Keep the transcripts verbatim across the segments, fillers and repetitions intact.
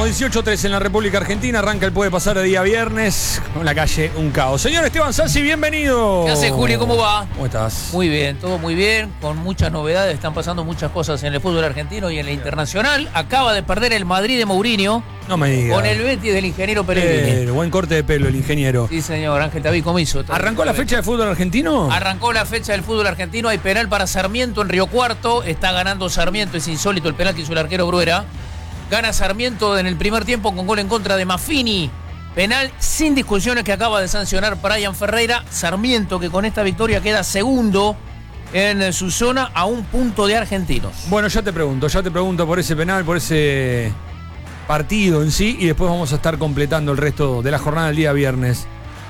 Estamos dieciocho tres en la República Argentina. Arranca el Puede Pasar de día viernes. Con la calle un caos. Señor Esteban Sassi, bienvenido. ¿Qué hace, Juli? ¿Cómo va? ¿Cómo estás? Muy bien, todo muy bien. Con muchas novedades. Están pasando muchas cosas en el fútbol argentino y en la internacional. Acaba de perder el Madrid de Mourinho. No me digas. Con el Betis del ingeniero Pellegrini. Eh, buen corte de pelo el ingeniero. Sí, señor. Ángel David, ¿cómo hizo? ¿Arrancó la fecha de fútbol argentino? Arrancó la fecha del fútbol argentino. Hay penal para Sarmiento en Río Cuarto. Está ganando Sarmiento. Es insólito el penal que hizo el arquero Bruera. Gana Sarmiento en el primer tiempo con gol en contra de Maffini. Penal sin discusiones que acaba de sancionar Brian Ferreira. Sarmiento que con esta victoria queda segundo en su zona a un punto de Argentinos. Bueno, ya te pregunto, ya te pregunto por ese penal, por ese partido en sí, y después vamos a estar completando el resto de la jornada del día viernes.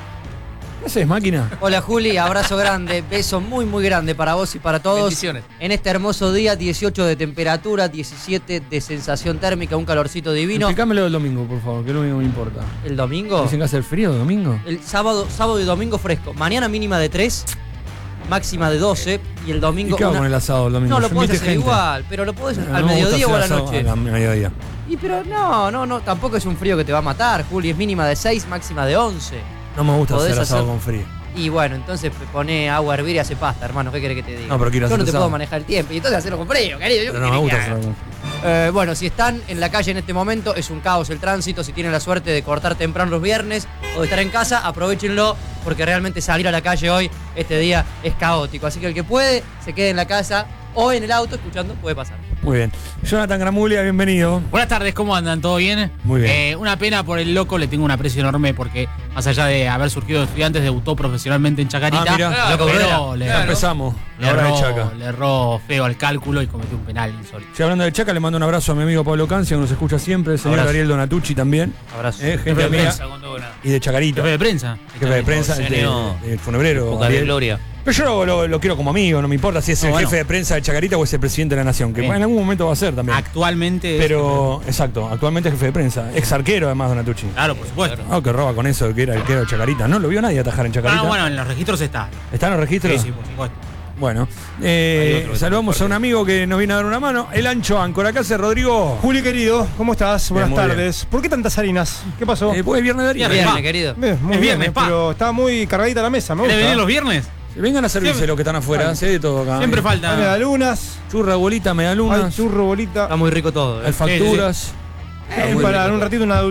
¿Qué haces, máquina? Hola, Juli, abrazo grande, beso muy muy grande para vos y para todos. Bendiciones. En este hermoso día, dieciocho de temperatura, diecisiete de sensación térmica, un calorcito divino. Explícamelo del domingo, por favor, que es lo único que me importa. El domingo, ¿Dicen que hace el frío el domingo? el sábado, sábado y domingo fresco. Mañana mínima de tres, máxima de doce y el domingo ¿Y qué hago una... con el asado el domingo? No, lo Yo podés invité hacer gente. igual, pero lo podés No, al no me gusta mediodía o a la hacer asado noche. A la mediodía. Y pero no, no, no, tampoco es un frío que te va a matar, Juli, es mínima de seis, máxima de once. No me gusta Podés hacer asado hacer- con frío. Y bueno, entonces pone agua a hervir y hace pasta, hermano. ¿Qué querés que te diga? No, pero quiero Yo hacer no te asado. puedo manejar el tiempo. Y entonces hacerlo con frío, querido. Yo Pero qué no me querés gusta que hacerlo haga. con frío. Eh, bueno, si están en la calle en este momento, es un caos el tránsito. Si tienen la suerte de cortar temprano los viernes o de estar en casa, aprovechenlo, porque realmente salir a la calle hoy, este día, es caótico. Así que el que puede, se quede en la casa o en el auto escuchando, puede pasar. Muy bien. Jonathan Gramulia, bienvenido. Buenas tardes, ¿cómo andan? ¿Todo bien? Muy bien. Eh, una pena por el loco, le tengo un aprecio enorme porque más allá de haber surgido de estudiantes, debutó profesionalmente en Chacarita. Ah, mirá. Loco, Pero pero le, Ya Claro. empezamos. le La hora de erró, Chaca. le erró feo al cálculo y cometió un penal insólito. Sí, hablando de Chaca, le mando un abrazo a mi amigo Pablo Cancia, que nos escucha siempre, el señor Abrazo. Ariel Donatucci también. Abrazo. Eh, gente Jefe de amiga. prensa. Y de Chacarita. Jefe de prensa. Jefe de prensa, Se de, neó. de funebrero. Época de Ariel. gloria. Pero yo lo, lo- lo quiero como amigo, no me importa si es No, el bueno. jefe de prensa de Chacarita o es el presidente de la nación, que Bien. en algún momento va a ser también. Actualmente. es- Pero, exacto, actualmente es jefe de prensa. Ex arquero además, Donatucci. Claro, por supuesto. Ah, que roba con eso de que era arquero de Chacarita. No lo vio nadie atajar en Chacarita. Ah, bueno, en los registros está. ¿Está en los registros? Sí, sí, por supuesto. Bueno, eh, Hay otro que saludamos también a un amigo que nos viene a dar una mano, el Ancho Áncora. ¿Qué hace, Rodrigo? Juli querido, ¿cómo estás? Bien, Buenas muy bien. tardes. ¿Por qué tantas harinas? ¿Qué pasó? Eh, pues es viernes de harina. Viernes. Viernes, pa. querido. Bien, muy es bien, viernes, eh, pa. pero está muy cargadita la mesa, me ¿Quiere gusta. venir los viernes? Vengan a servirse Siempre- los que están afuera, sé de todo acá. Siempre Eh, Hay falta. medialunas, Churra, bolita, hay medialunas, churro, bolita. Está muy rico todo. ¿eh? hay facturas. Eh, muy para rico. en un ratito una